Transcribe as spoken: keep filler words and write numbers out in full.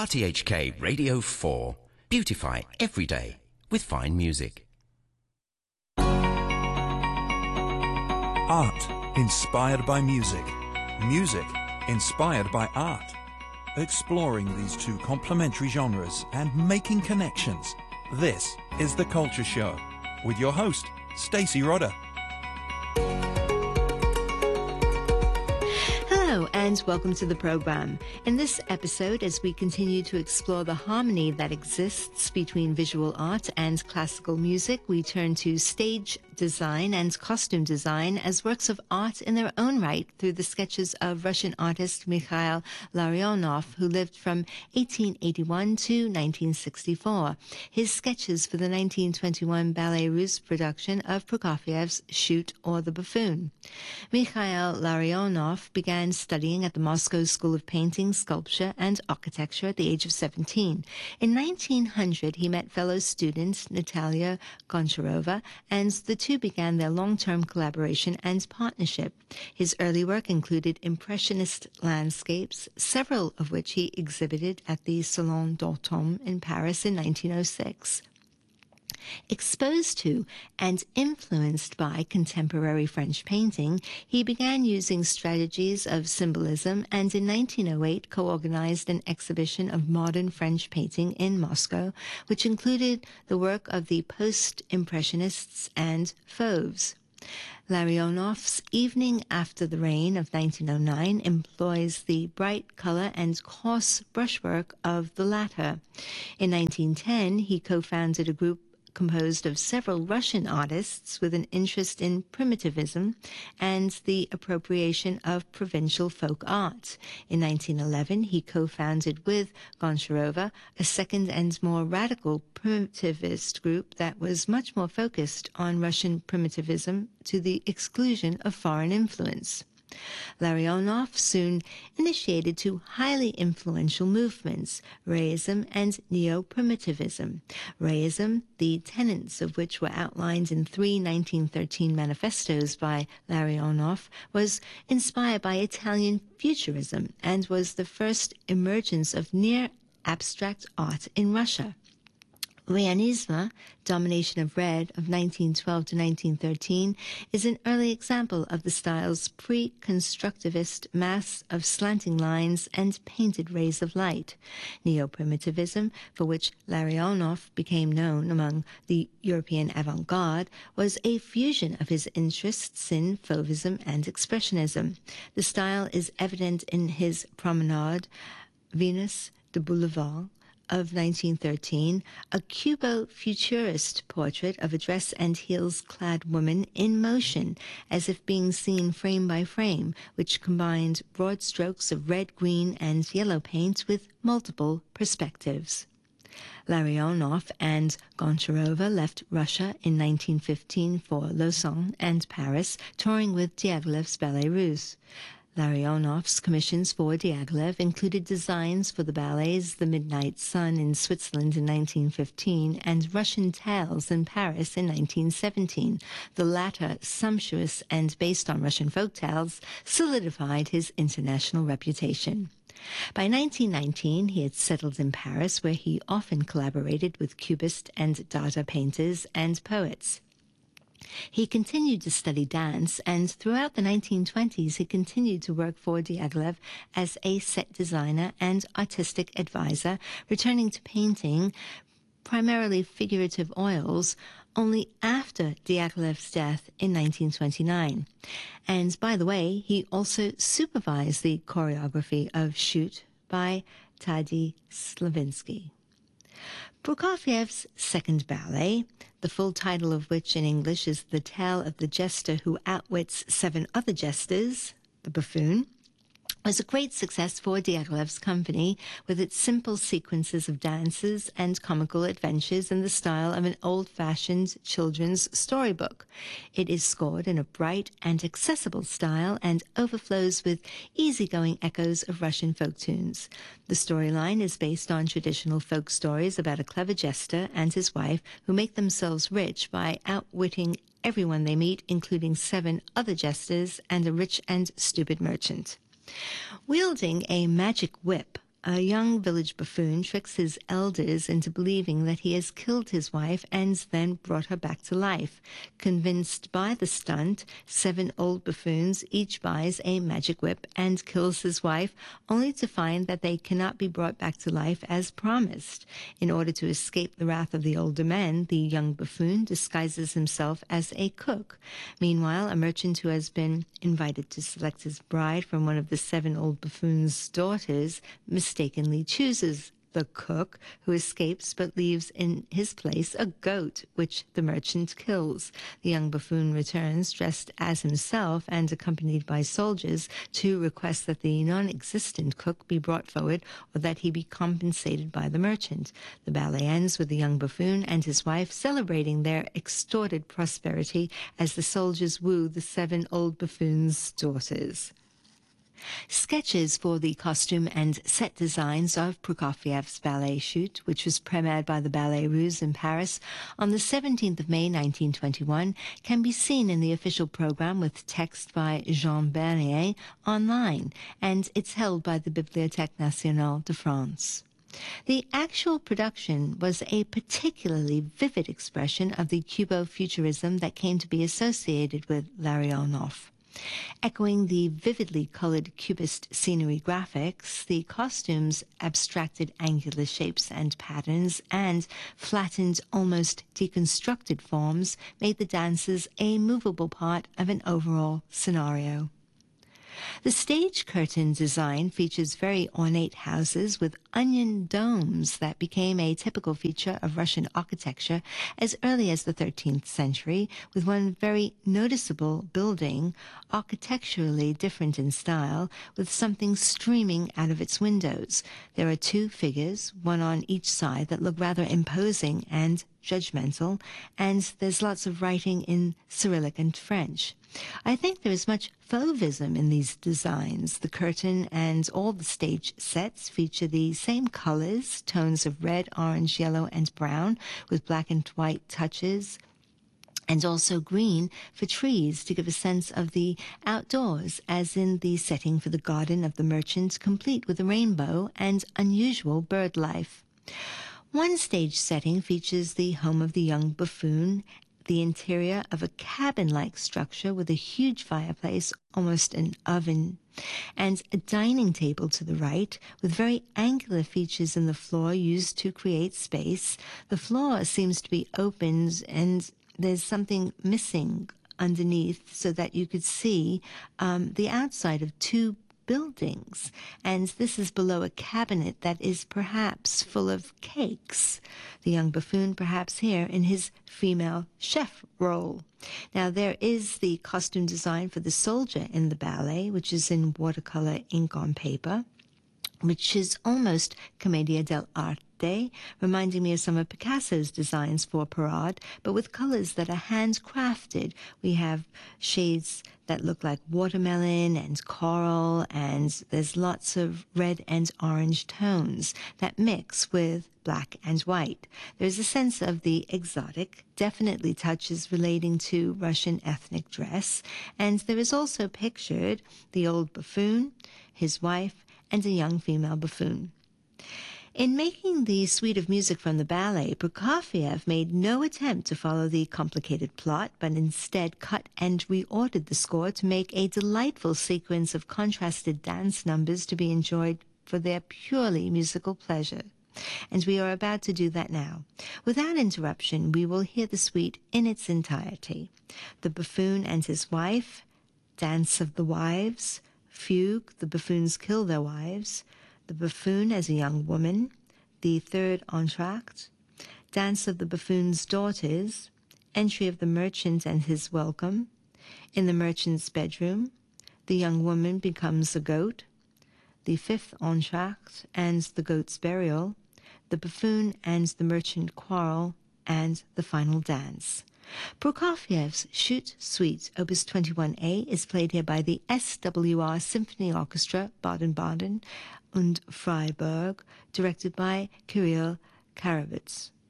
R T H K Radio four. Beautify every day with fine music. Art inspired by music. Music inspired by art. Exploring these two complementary genres and making connections. This is The Culture Show with your host, Stacey Rodder. Hello and welcome to the program. In this episode, as we continue to explore the harmony that exists between visual art and classical music, we turn to stage design and costume design as works of art in their own right through the sketches of Russian artist Mikhail Larionov, who lived from eighteen eighty-one to nineteen sixty-four. His sketches for the nineteen twenty-one Ballet Russe production of Prokofiev's Shoot or the Buffoon. Mikhail Larionov began studying at the Moscow School of Painting, Sculpture, and Architecture at the age of seventeen. In nineteen hundred, he met fellow student Natalia Goncharova, and the two began their long-term collaboration and partnership. His early work included impressionist landscapes, several of which he exhibited at the Salon d'Automne in Paris in nineteen oh six. Exposed to and influenced by contemporary French painting, he began using strategies of symbolism and in nineteen oh eight co-organized an exhibition of modern French painting in Moscow, which included the work of the post-impressionists and fauves. Larionov's Evening After the Rain of nineteen oh nine employs the bright color and coarse brushwork of the latter. In nineteen ten, he co-founded a group composed of several Russian artists with an interest in primitivism and the appropriation of provincial folk art. In nineteen eleven, he co-founded with Goncharova a second and more radical primitivist group that was much more focused on Russian primitivism to the exclusion of foreign influence. Larionov soon initiated two highly influential movements, Reism and Neo-Primitivism. Reism, the tenets of which were outlined in three nineteen thirteen manifestos by Larionov, was inspired by Italian Futurism and was the first emergence of near-abstract art in Russia. Realisme, Domination of Red, of nineteen twelve to nineteen thirteen, is an early example of the style's pre-constructivist mass of slanting lines and painted rays of light. Neo-Primitivism, for which Larionov became known among the European avant-garde, was a fusion of his interests in Fauvism and Expressionism. The style is evident in his Promenade, Venus de Boulevard, of nineteen thirteen, a Cubo-futurist portrait of a dress and heels-clad woman in motion, as if being seen frame by frame, which combined broad strokes of red, green, and yellow paint with multiple perspectives. Larionov and Goncharova left Russia in nineteen fifteen for Lausanne and Paris, touring with Diaghilev's Ballet Russe. Larionov's commissions for Diaghilev included designs for the ballets The Midnight Sun in Switzerland in nineteen fifteen and Russian Tales in Paris in nineteen seventeen. The latter, sumptuous and based on Russian folk tales, solidified his international reputation. By nineteen nineteen, he had settled in Paris, where he often collaborated with Cubist and Dada painters and poets. He continued to study dance, and throughout the nineteen twenties he continued to work for Diaghilev as a set designer and artistic advisor, returning to painting primarily figurative oils only after Diaghilev's death in nineteen twenty-nine. And by the way, he also supervised the choreography of Shoot by Taddy Slavinsky. Prokofiev's second ballet, the full title of which in English is The Tale of the Jester Who Outwits Seven Other Jesters, The Buffoon, was a great success for Diaghilev's company, with its simple sequences of dances and comical adventures in the style of an old-fashioned children's storybook. It is scored in a bright and accessible style and overflows with easygoing echoes of Russian folk tunes. The storyline is based on traditional folk stories about a clever jester and his wife who make themselves rich by outwitting everyone they meet, including seven other jesters and a rich and stupid merchant. Wielding a magic whip, A young village buffoon tricks his elders into believing that he has killed his wife and then brought her back to life. Convinced by the stunt, seven old buffoons each buys a magic whip and kills his wife, only to find that they cannot be brought back to life as promised. In order to escape the wrath of the older men, the young buffoon disguises himself as a cook. Meanwhile, a merchant who has been invited to select his bride from one of the seven old buffoons' daughters mistakenly chooses the cook, who escapes but leaves in his place a goat, which the merchant kills. The young buffoon returns dressed as himself and accompanied by soldiers to request that the non-existent cook be brought forward or that he be compensated by the merchant. The ballet ends with the young buffoon and his wife celebrating their extorted prosperity as the soldiers woo the seven old buffoons' daughters. Sketches for the costume and set designs of Prokofiev's ballet shoot, which was premiered by the Ballet Russe in Paris on the seventeenth of May nineteen twenty-one, can be seen in the official program with text by Jean Bernier online, and it's held by the Bibliothèque Nationale de France. The actual production was a particularly vivid expression of the Cubo-futurism that came to be associated with Larionov. Echoing the vividly colored Cubist scenery graphics, the costumes abstracted angular shapes and patterns and flattened, almost deconstructed forms made the dances a movable part of an overall scenario. The stage curtain design features very ornate houses with onion domes that became a typical feature of Russian architecture as early as the thirteenth century, with one very noticeable building, architecturally different in style, with something streaming out of its windows. There are two figures, one on each side, that look rather imposing and judgmental, and there's lots of writing in Cyrillic and French. I think there is much fauvism in these designs. The curtain and all the stage sets feature the same colors, tones of red, orange, yellow, and brown, with black and white touches, and also green for trees to give a sense of the outdoors, as in the setting for the garden of the merchant, complete with a rainbow and unusual bird life. One stage setting features the home of the young buffoon, the interior of a cabin-like structure with a huge fireplace, almost an oven, and a dining table to the right with very angular features in the floor used to create space. The floor seems to be opened and there's something missing underneath so that you could see um, the outside of two buildings, and this is below a cabinet that is perhaps full of cakes. The young buffoon perhaps here in his female chef role. Now there is the costume design for the soldier in the ballet, which is in watercolor ink on paper, which is almost commedia dell'arte, reminding me of some of Picasso's designs for Parade, but with colors that are handcrafted. We have shades that look like watermelon and coral, and there's lots of red and orange tones that mix with black and white. There's a sense of the exotic, definitely touches relating to Russian ethnic dress, and there is also pictured the old buffoon, his wife, and a young female buffoon. In making the suite of music from the ballet, Prokofiev made no attempt to follow the complicated plot, but instead cut and reordered the score to make a delightful sequence of contrasted dance numbers to be enjoyed for their purely musical pleasure. And we are about to do that now. Without interruption, we will hear the suite in its entirety. The Buffoon and His Wife, Dance of the Wives, Fugue, The Buffoons Kill Their Wives, The Buffoon as a Young Woman, the third entr'acte, Dance of the Buffoon's Daughters, Entry of the Merchant and His Welcome, In the Merchant's Bedroom, The Young Woman Becomes a Goat, the fifth entr'acte and The Goat's Burial, The Buffoon and the Merchant Quarrel, and The Final Dance. Prokofiev's Chute Suite, Opus twenty-one A, is played here by the S W R Symphony Orchestra, Baden-Baden und Freiburg, directed by Kirill Karavets.